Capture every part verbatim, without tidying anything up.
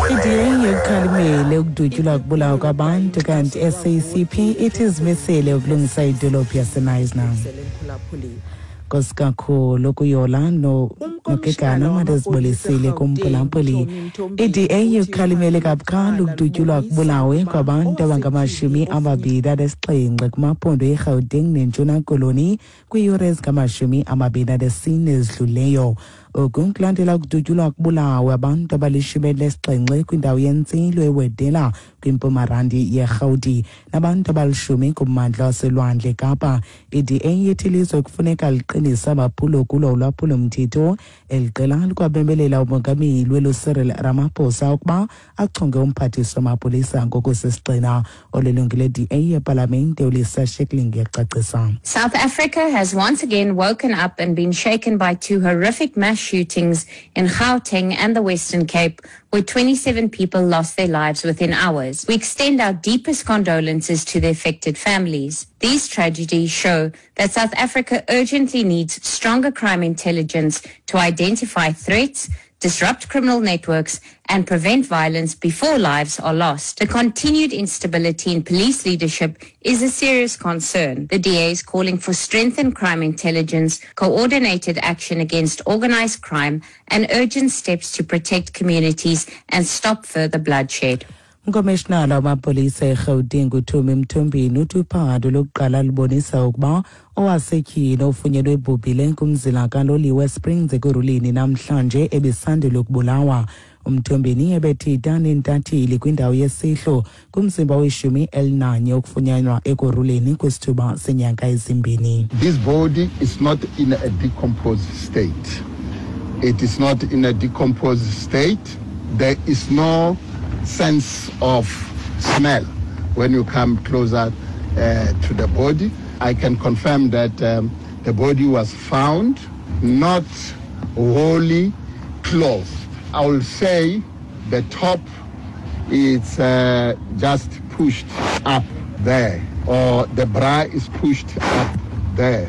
Idiye yekhalimele ukudutyulwa kubulawa kwabantu kanti S A C P ithizimisele ukulungisa idolophu yaseNice. Koskakhulu kuyola no nokekana madezibolisile kumpulampuli. I-D A yekhalimele kabukhali ukudutyulwa kubulawe kwabantu abangamashumi amabini anesixhenxe kumaphondo eGauteng neNtshona Koloni kwiiyure ezingamashumi amabini anesine ezidlulileyo. Oku kulandela ukudutyulwa kubulawe abantu abalishumi elinesixhenxe kwindawo yentsilo ewedela kwimpumarandi yeRhawuti nabantu abalishumi kummandla waselwandle Kapa. I-D A yethi ilizwe kufuneka liqinise amaphulo kulo ulwaphulo-mthetho. Eli qela likwabembelela umongameli welo Cyril Ramaphosa ukuba achonge umphathiswa wamapolisa ngokusisigxina. Olilungu le-D A yepalamente uLisa Shekling ecacisa. South Africa has once again woken up and been shaken by two horrific mass shootings in Gauteng and the Western Cape, where twenty-seven people lost their lives within hours. We extend our deepest condolences to the affected families. These tragedies show that South Africa urgently needs stronger crime intelligence to identify threats, disrupt criminal networks, and prevent violence before lives are lost. The continued instability in police leadership is a serious concern. The D A is calling for strengthened crime intelligence, coordinated action against organized crime, and urgent steps to protect communities and stop further bloodshed. Ukomishonala wamapolisa eGauteng uThumi Mthombeni uthi uphando lokuqala libonisa ukuba owasetyhini ofunyenwe ebhubhile kumzila kaloliwe Springs ekurulini namhlanje ebesandula ukubulawa. Umthombeni ebethitha nentatheli kwindawo yesihlo kumzimba weshumi elinanye okufunyanwa ekurulini kwisithuba senyanga ezimbini. This body is not in a decomposed state. It is not in a decomposed state. There is no sense of smell when you come closer uh, to the body. I can confirm that um, the body was found not wholly closed. I will say the top is uh, just pushed up there, or the bra is pushed up there.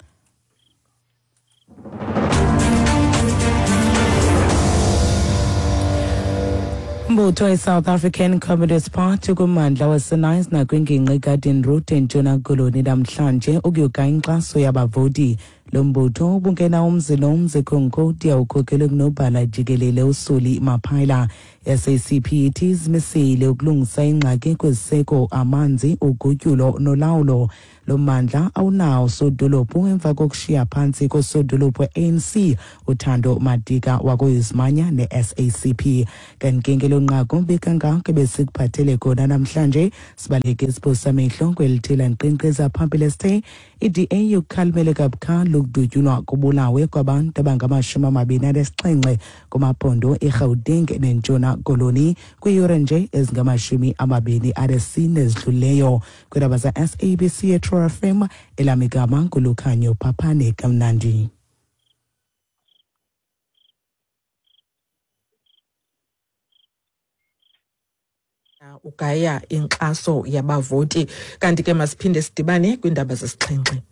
Umbutho we-South African Communist Party kummandla waseNice nakwingingqi eGarden Route eNtshona Koloni namhlanje ukuyoka inkxaso yabavoti. Lo mbutho ubungena umzi nomzi Khonkothi yawukhokhele kunobhala jikelele uSuli Maphaila. S A C P ithi izimisele ukulungisa ingxaki kweziseko amanzi ugutyulo nolawulo. Lo mmandla awunawo sodolophu emva kokushiya phantsi kosodolophu we-A N C uThando Madika wakoyizimanya ne-S A C P. Kanti lo nqaku bekangaka besikuphathele khona namhlanje sibaleke isiphosa amehlo kwelithela nkqenkqeza phambili sithe i-D A yokukhalimele kabukhali ukudutyulwa kubulawe kwabantu abangamashumi amabini anesixhenxe kumaphondo eGauteng neNtshona Koloni kwiiyure nje ezingamashumi amabini anesine ezidlulileyo. Kwiindaba za-S A B C Metro F M elamigama ngulukhanyo Phaphane Kamnandi. Ugaya inkxaso yabavoti kanti ke masiphinde sidibane kwindaba zesixhenxe.